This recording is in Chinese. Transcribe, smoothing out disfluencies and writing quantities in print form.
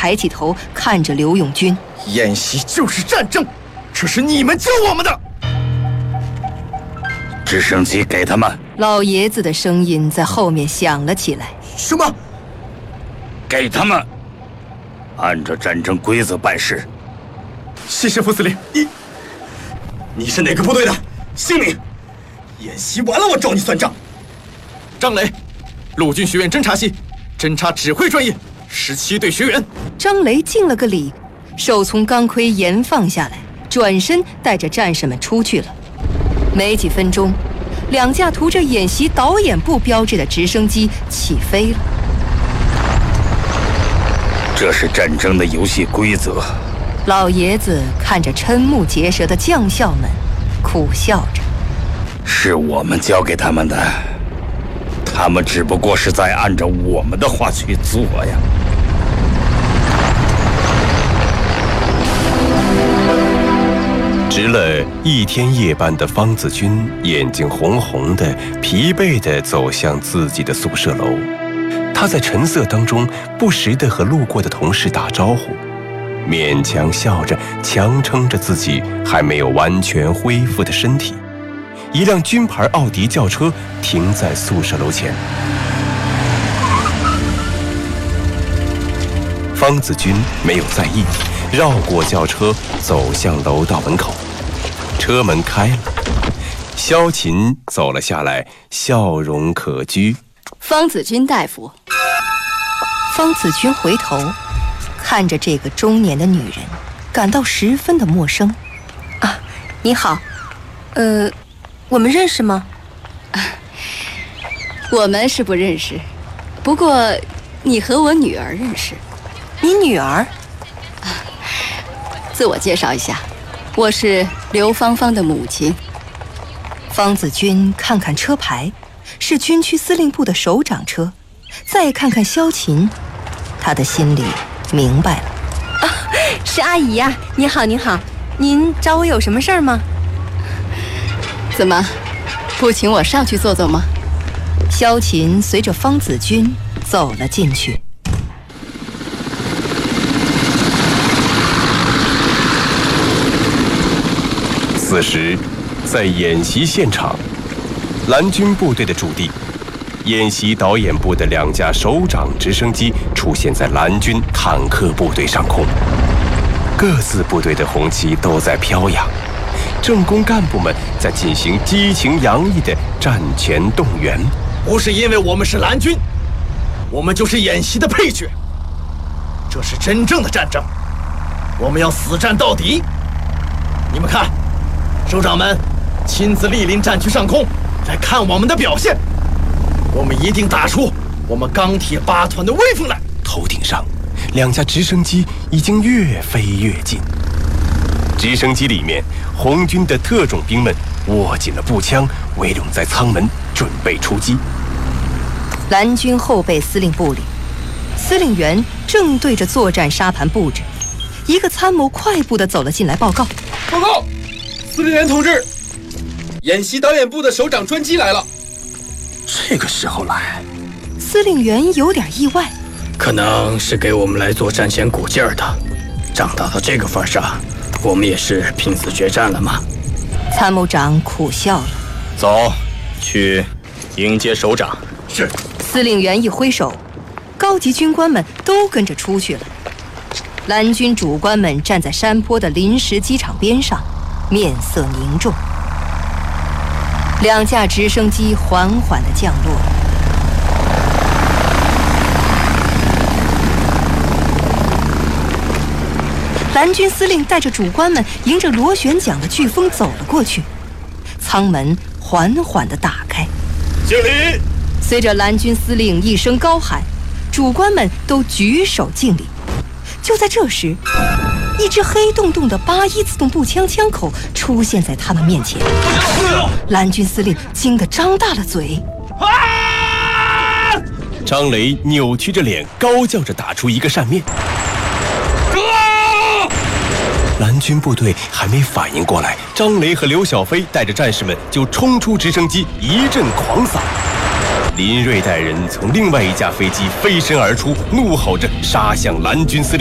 抬起头看着刘永军。 演习就是战争，这是你们教我们的。 直升机给他们。 老爷子的声音在后面响了起来。 什么？ 给他们，按照战争规则办事。 谢谢副司令。你是哪个部队的？姓名。演习完了我找你算账。张雷，陆军学院侦察系，侦察指挥专业，17队学员。 张雷敬了个礼，手从钢盔沿放下来，转身带着战士们出去了。没几分钟，2架涂着演习导演部标志的直升机起飞了。 这是战争的游戏规则。 老爷子看着瞠目结舌的将校们，苦笑着。 是我们教给他们的，他们只不过是在按照我们的话去做呀。 值了一天夜班的方子军眼睛红红的，疲惫地走向自己的宿舍楼。他在晨色当中不时地和路过的同事打招呼，勉强笑着，强撑着自己还没有完全恢复的身体。一辆军牌奥迪轿车停在宿舍楼前，方子军没有在意，绕过轿车走向楼道门口。车门开了，萧琴走了下来，笑容可掬。 方子军大夫。 方子军回头看着这个中年的女人，感到十分的陌生。 啊，你好，我们认识吗？我们是不认识，不过你和我女儿认识。 你女儿？ 自我介绍一下，我是刘芳芳的母亲。 方子军看看车牌，是军区司令部的首长车，再看看萧琴，他的心里明白了。 啊，是阿姨呀！你好，你好，您找我有什么事儿吗？怎么，不请我上去坐坐吗？ 萧琴随着方子军走了进去。 此时，在演习现场，蓝军部队的驻地，演习导演部的2架首长直升机出现在蓝军坦克部队上空，各自部队的红旗都在飘扬。政工干部们在进行激情洋溢的战前动员。 不是因为我们是蓝军，我们就是演习的配角。这是真正的战争，我们要死战到底。你们看，首长们亲自莅临战区上空来看我们的表现，我们一定打出我们钢铁8团的威风来。 头顶上2架直升机已经越飞越近，直升机里面红军的特种兵们握紧了步枪，围拢在舱门准备出击。 蓝军后备司令部里，司令员正对着作战沙盘布置，一个参谋快步地走了进来报告。 报告，司令员同志，演习导演部的首长专机来了。 这个时候来， 司令员有点意外， 可能是给我们来做战前鼓劲儿的。长大到这个份上，我们也是拼死决战了吗？ 参谋长苦笑了。 走，去迎接首长。 是。 司令员一挥手，高级军官们都跟着出去了。蓝军主官们站在山坡的临时机场边上，面色凝重。2架直升机缓缓地降落。蓝军司令带着主官们迎着螺旋桨的飓风走了过去，舱门缓缓地打开。 敬礼！ 随着蓝军司令一声高喊，主官们都举手敬礼。就在这时，一支黑洞洞的81自动步枪枪口出现在他们面前。蓝军司令惊得张大了嘴。 张雷扭曲着脸，高叫着打出一个扇面。蓝军部队还没反应过来，张雷和刘小飞带着战士们就冲出直升机，一阵狂扫。林瑞带人从另外一架飞机飞身而出，怒吼着杀向蓝军司令。